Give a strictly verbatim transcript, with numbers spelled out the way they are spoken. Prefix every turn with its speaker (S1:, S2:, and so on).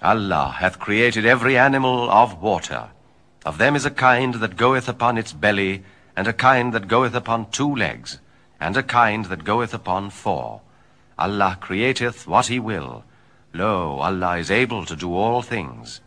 S1: Allah hath created every animal of water. Of them is a kind that goeth upon its belly, and a kind that goeth upon two legs, and a kind that goeth upon four. Allah createth what he will. Lo, Allah is able to do all things.